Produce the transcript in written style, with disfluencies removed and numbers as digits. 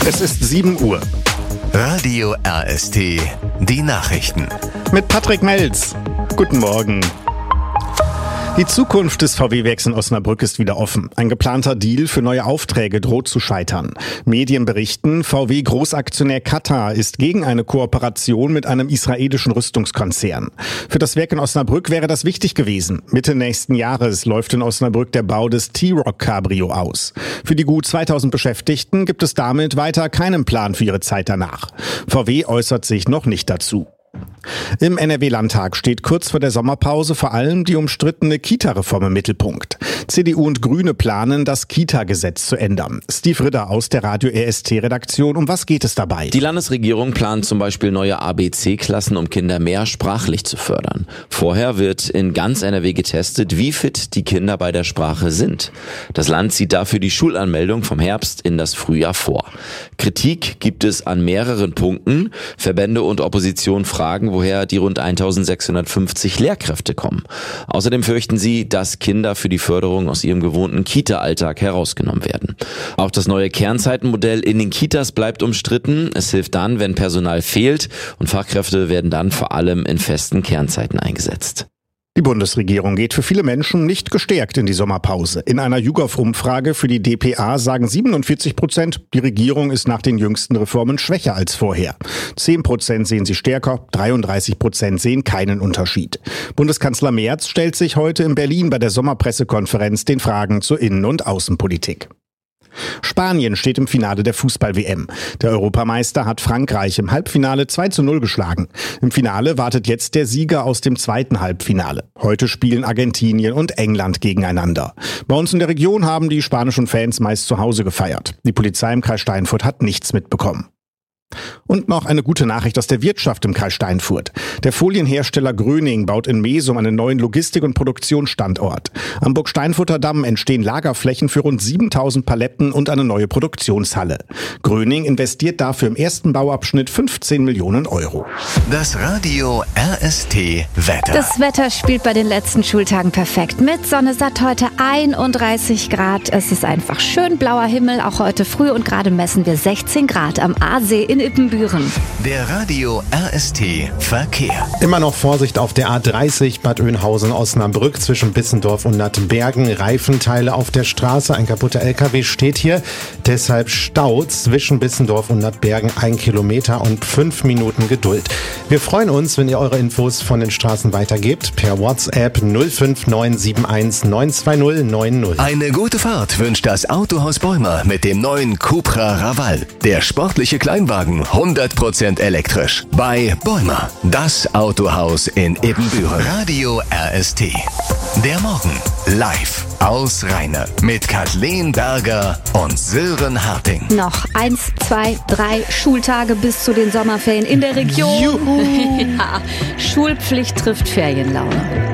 Es ist 7 Uhr. Radio RST, die Nachrichten. Mit Patrick Melz. Guten Morgen. Die Zukunft des VW-Werks in Osnabrück ist wieder offen. Ein geplanter Deal für neue Aufträge droht zu scheitern. Medien berichten, VW-Großaktionär Qatar ist gegen eine Kooperation mit einem israelischen Rüstungskonzern. Für das Werk in Osnabrück wäre das wichtig gewesen. Mitte nächsten Jahres läuft in Osnabrück der Bau des T-Roc Cabrio aus. Für die gut 2000 Beschäftigten gibt es damit weiter keinen Plan für ihre Zeit danach. VW äußert sich noch nicht dazu. Im NRW-Landtag steht kurz vor der Sommerpause vor allem die umstrittene Kita-Reform im Mittelpunkt. CDU und Grüne planen, das Kita-Gesetz zu ändern. Steve Ritter aus der Radio RST-Redaktion. Um was geht es dabei? Die Landesregierung plant zum Beispiel neue ABC-Klassen, um Kinder mehr sprachlich zu fördern. Vorher wird in ganz NRW getestet, wie fit die Kinder bei der Sprache sind. Das Land zieht dafür die Schulanmeldung vom Herbst in das Frühjahr vor. Kritik gibt es an mehreren Punkten. Verbände und Opposition fragen, woher die rund 1650 Lehrkräfte kommen. Außerdem fürchten sie, dass Kinder für die Förderung aus ihrem gewohnten Kita-Alltag herausgenommen werden. Auch das neue Kernzeitenmodell in den Kitas bleibt umstritten. Es hilft dann, wenn Personal fehlt, und Fachkräfte werden dann vor allem in festen Kernzeiten eingesetzt. Die Bundesregierung geht für viele Menschen nicht gestärkt in die Sommerpause. In einer YouGov-Umfrage für die dpa sagen 47%, die Regierung ist nach den jüngsten Reformen schwächer als vorher. 10% sehen sie stärker, 33% sehen keinen Unterschied. Bundeskanzler Merz stellt sich heute in Berlin bei der Sommerpressekonferenz den Fragen zur Innen- und Außenpolitik. Spanien steht im Finale der Fußball-WM. Der Europameister hat Frankreich im Halbfinale 2:0 geschlagen. Im Finale wartet jetzt der Sieger aus dem zweiten Halbfinale. Heute spielen Argentinien und England gegeneinander. Bei uns in der Region haben die spanischen Fans meist zu Hause gefeiert. Die Polizei im Kreis Steinfurt hat nichts mitbekommen. Und noch eine gute Nachricht aus der Wirtschaft im Kreis Steinfurt. Der Folienhersteller Gröning baut in Mesum einen neuen Logistik- und Produktionsstandort. Am Burgsteinfurter Damm entstehen Lagerflächen für rund 7000 Paletten und eine neue Produktionshalle. Gröning investiert dafür im ersten Bauabschnitt 15 Millionen Euro. Das Radio RST Wetter. Das Wetter spielt bei den letzten Schultagen perfekt mit. Sonne satt heute 31 Grad. Es ist einfach schön blauer Himmel, auch heute früh, und gerade messen wir 16 Grad am Aasee in Ippenbüren. Der Radio RST Verkehr. Immer noch Vorsicht auf der A30 Bad Oeynhausen-Osnabrück zwischen Bissendorf und Nattbergen. Reifenteile auf der Straße, ein kaputter LKW steht hier. Deshalb Stau zwischen Bissendorf und Nattbergen 1 Kilometer und 5 Minuten Geduld. Wir freuen uns, wenn ihr eure Infos von den Straßen weitergebt per WhatsApp 05971 920 90. Eine gute Fahrt wünscht das Autohaus Bäumer mit dem neuen Cupra Raval. Der sportliche Kleinwagen 100% elektrisch. Bei Bäumer, das Autohaus in Ippenbüren. Radio RST. Der Morgen live aus Rheine mit Kathleen Berger und Sören Harting. Noch 1, 2, 3 Schultage bis zu den Sommerferien in der Region. Ja, Schulpflicht trifft Ferienlaune.